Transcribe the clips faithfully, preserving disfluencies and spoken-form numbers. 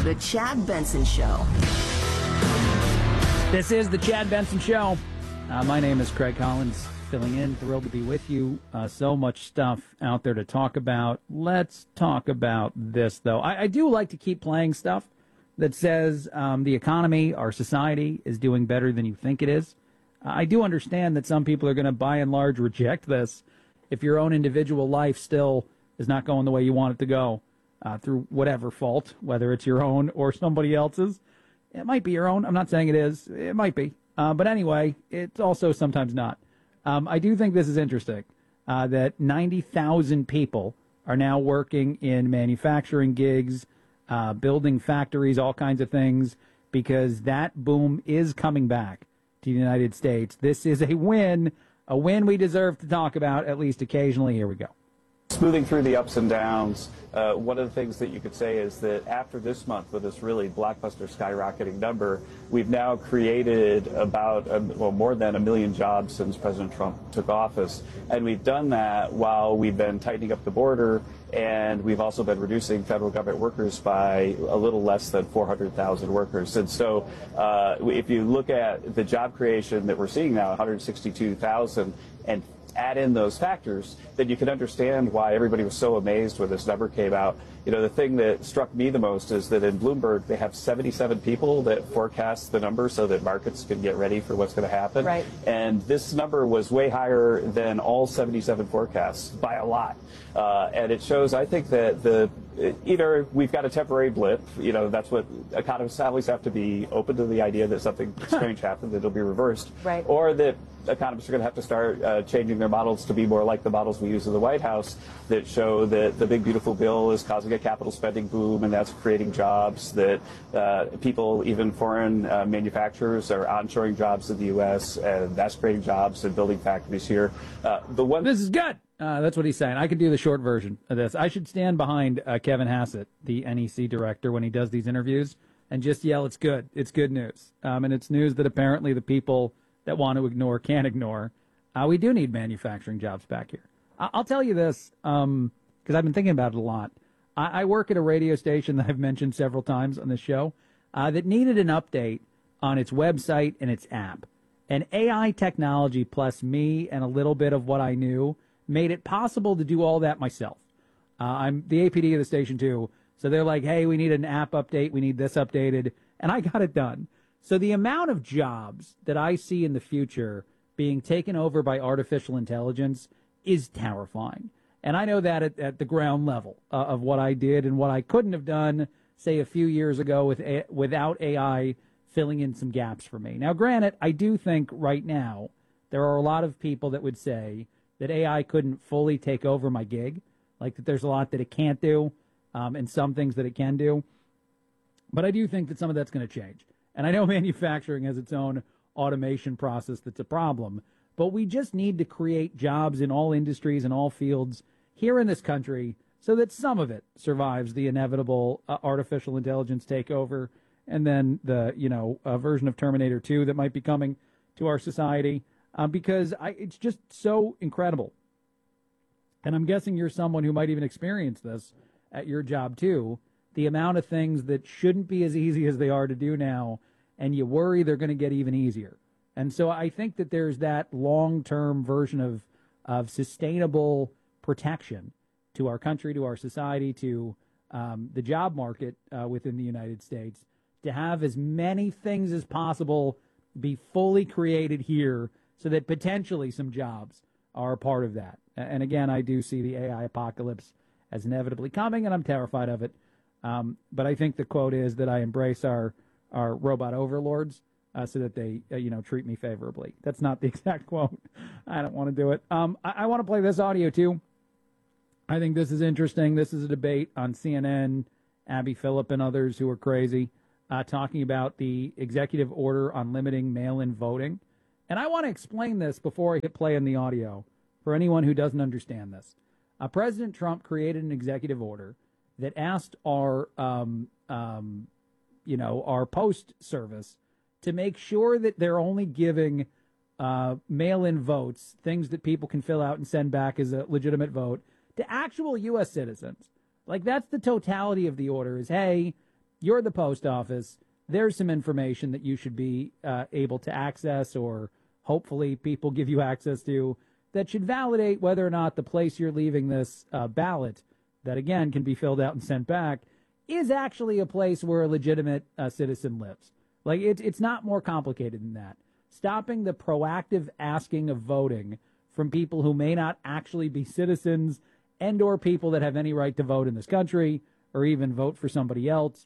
The Chad Benson Show. This is the Chad Benson Show. Uh, my name is Craig Collins, filling in. Thrilled to be with you. Uh, so much stuff out there to talk about. Let's talk about this, though. I, I do like to keep playing stuff that says um, the economy, our society, is doing better than you think it is. Uh, I do understand that some people are going to, by and large, reject this if your own individual life still is not going the way you want it to go uh, through whatever fault, whether it's your own or somebody else's. It might be your own. I'm not saying it is. It might be. Uh, but anyway, it's also sometimes not. Um, I do think this is interesting, uh, that ninety thousand people are now working in manufacturing gigs, uh, building factories, all kinds of things, because that boom is coming back to the United States. This is a win, a win we deserve to talk about, at least occasionally. Here we go. Smoothing through the ups and downs, uh, one of the things that you could say is that after this month, with this really blockbuster skyrocketing number, we've now created about, a, well, more than a million jobs since President Trump took office. And we've done that while we've been tightening up the border, and we've also been reducing federal government workers by a little less than four hundred thousand workers. And so uh, if you look at the job creation that we're seeing now, one hundred sixty-two thousand, and add in those factors, then you can understand why everybody was so amazed when this number came out. You know, the thing that struck me the most is that in Bloomberg, they have seventy-seven people that forecast the number so that markets can get ready for what's going to happen. Right. And this number was way higher than all seventy-seven forecasts by a lot. Uh, and it shows, I think, that the either we've got a temporary blip, you know, that's what economists always have to be open to the idea that something strange happened, that it'll be reversed, right. Or that economists are going to have to start uh, changing their models to be more like the models we use in the White House that show that the big beautiful bill is causing a capital spending boom, and that's creating jobs, that uh, people, even foreign uh, manufacturers, are onshoring jobs in the U S, and that's creating jobs and building factories here. Uh, the one This is good. Uh, that's what he's saying. I could do the short version of this. I should stand behind uh, Kevin Hassett, the N E C director, when he does these interviews, and just yell, it's good. It's good news. Um, and it's news that apparently the people that want to ignore can't ignore. Uh, we do need manufacturing jobs back here. I- I'll tell you this, because um, I've been thinking about it a lot. I-, I work at a radio station that I've mentioned several times on this show uh, that needed an update on its website and its app. And A I technology plus me and a little bit of what I knew made it possible to do all that myself. Uh, I'm the A P D of the station, too. So they're like, hey, we need an app update. We need this updated. And I got it done. So the amount of jobs that I see in the future being taken over by artificial intelligence is terrifying. And I know that at, at the ground level uh, of what I did and what I couldn't have done, say, a few years ago with a, without A I filling in some gaps for me. Now, granted, I do think right now there are a lot of people that would say that A I couldn't fully take over my gig, like that there's a lot that it can't do um, and some things that it can do. But I do think that some of that's going to change. And I know manufacturing has its own automation process that's a problem, but we just need to create jobs in all industries and all fields here in this country so that some of it survives the inevitable uh, artificial intelligence takeover and then the, you know, uh, version of Terminator two that might be coming to our society, uh, because I, it's just so incredible. And I'm guessing you're someone who might even experience this at your job too. The amount of things that shouldn't be as easy as they are to do now, and you worry they're going to get even easier. And so I think that there's that long-term version of, of sustainable protection to our country, to our society, to um, the job market uh, within the United States, to have as many things as possible be fully created here so that potentially some jobs are a part of that. And again, I do see the A I apocalypse as inevitably coming, and I'm terrified of it. Um, but I think the quote is that I embrace our, our robot overlords uh, so that they, uh, you know, treat me favorably. That's not the exact quote. I don't want to do it. Um, I, I want to play this audio, too. I think this is interesting. This is a debate on C N N, Abby Phillip and others who are crazy, uh, talking about the executive order on limiting mail-in voting. And I want to explain this before I hit play in the audio for anyone who doesn't understand this. Uh, President Trump created an executive order that asked our, um, um, you know, our post service to make sure that they're only giving uh, mail-in votes, things that people can fill out and send back as a legitimate vote, to actual U S citizens. Like, that's the totality of the order is, hey, you're the post office. There's some information that you should be uh, able to access, or hopefully people give you access to, that should validate whether or not the place you're leaving this uh, ballot, that again can be filled out and sent back, is actually a place where a legitimate uh, citizen lives. Like, it, it's not more complicated than that. Stopping the proactive asking of voting from people who may not actually be citizens and or people that have any right to vote in this country or even vote for somebody else.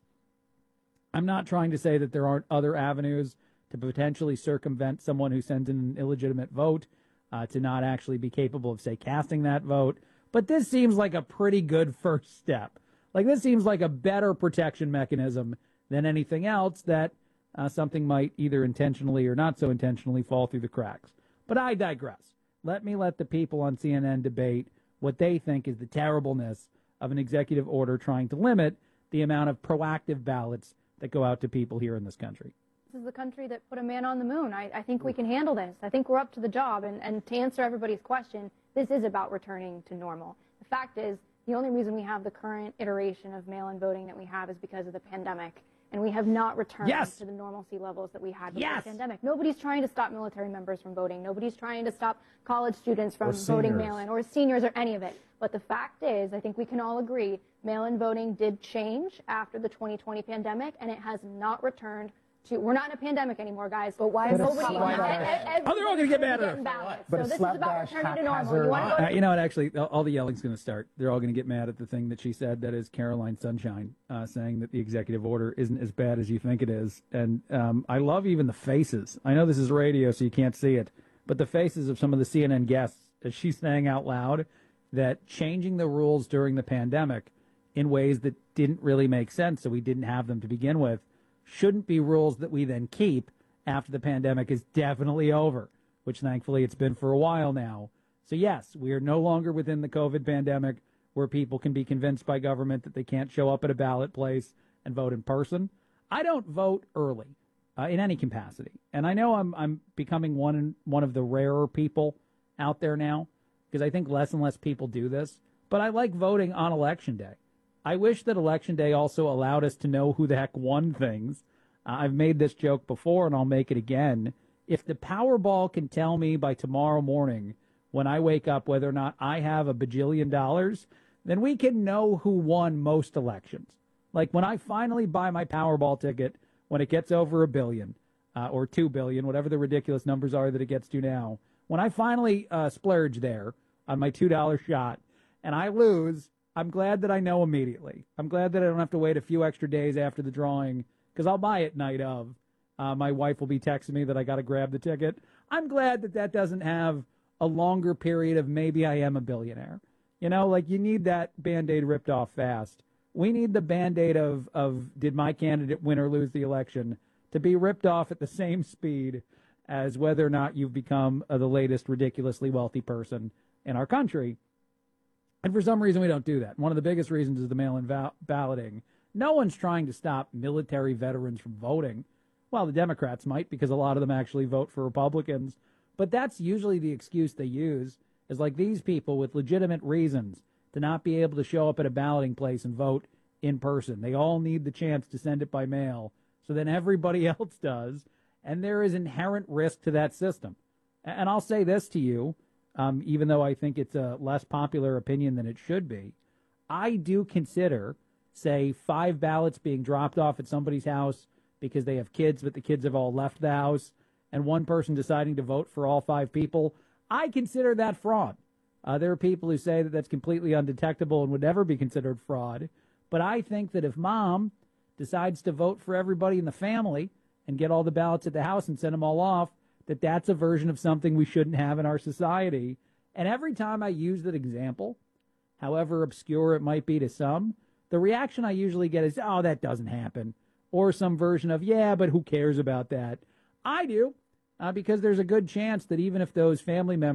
I'm not trying to say that there aren't other avenues to potentially circumvent someone who sends in an illegitimate vote uh, to not actually be capable of, say, casting that vote. But this seems like a pretty good first step. Like, this seems like a better protection mechanism than anything else that uh, something might either intentionally or not so intentionally fall through the cracks. But I digress. Let me let the people on C N N debate what they think is the terribleness of an executive order trying to limit the amount of proactive ballots that go out to people here in this country. This is the country that put a man on the moon. I, I think we can handle this. I think we're up to the job. And, and to answer everybody's question, this is about returning to normal. The fact is, the only reason we have the current iteration of mail-in voting that we have is because of the pandemic. And we have not returned yes. to the normalcy levels that we had before yes. the pandemic. Nobody's trying to stop military members from voting. Nobody's trying to stop college students from voting mail-in, or seniors, or any of it. But the fact is, I think we can all agree, mail-in voting did change after the twenty twenty pandemic, and it has not returned to, we're not in a pandemic anymore, guys. But why is nobody? Oh, they're all going to get mad at her. So this is about returning to normal. You want to go uh, you know what? Actually, all the yelling's going to start. They're all going to get mad at the thing that she said. That is Caroline Sunshine uh, saying that the executive order isn't as bad as you think it is. And um, I love even the faces. I know this is radio, so you can't see it, but the faces of some of the C N N guests as she's saying out loud that changing the rules during the pandemic in ways that didn't really make sense, so we didn't have them to begin with, shouldn't be rules that we then keep after the pandemic is definitely over, which thankfully it's been for a while now. So yes, we are no longer within the COVID pandemic where people can be convinced by government that they can't show up at a ballot place and vote in person. I don't vote early uh, in any capacity. And I know I'm I'm becoming one one of the rarer people out there now because I think less and less people do this. But I like voting on Election Day. I wish that Election Day also allowed us to know who the heck won things. Uh, I've made this joke before, and I'll make it again. If the Powerball can tell me by tomorrow morning when I wake up whether or not I have a bajillion dollars, then we can know who won most elections. Like when I finally buy my Powerball ticket, when it gets over a billion uh, or two billion, whatever the ridiculous numbers are that it gets to now, when I finally uh, splurge there on my two dollar shot and I lose, I'm glad that I know immediately. I'm glad that I don't have to wait a few extra days after the drawing because I'll buy it night of. Uh, my wife will be texting me that I got to grab the ticket. I'm glad that that doesn't have a longer period of maybe I am a billionaire. You know, like you need that Band-Aid ripped off fast. We need the Band-Aid of, of did my candidate win or lose the election to be ripped off at the same speed as whether or not you've become uh, the latest ridiculously wealthy person in our country. And for some reason, we don't do that. One of the biggest reasons is the mail-in va- balloting. No one's trying to stop military veterans from voting. Well, the Democrats might because a lot of them actually vote for Republicans. But that's usually the excuse they use, is like these people with legitimate reasons to not be able to show up at a balloting place and vote in person. They all need the chance to send it by mail. So then everybody else does. And there is inherent risk to that system. And I'll say this to you. Um, even though I think it's a less popular opinion than it should be, I do consider, say, five ballots being dropped off at somebody's house because they have kids, but the kids have all left the house, and one person deciding to vote for all five people. I consider that fraud. Uh, there are people who say that that's completely undetectable and would never be considered fraud. But I think that if mom decides to vote for everybody in the family and get all the ballots at the house and send them all off, that that's a version of something we shouldn't have in our society. And every time I use that example, however obscure it might be to some, the reaction I usually get is, oh, that doesn't happen. Or some version of, yeah, but who cares about that? I do, uh, because there's a good chance that even if those family members